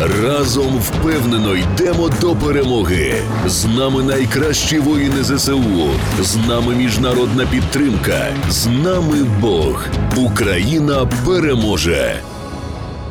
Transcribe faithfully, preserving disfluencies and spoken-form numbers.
Разом впевнено йдемо до перемоги. З нами найкращі воїни зе се у. З нами міжнародна підтримка. З нами Бог. Україна переможе.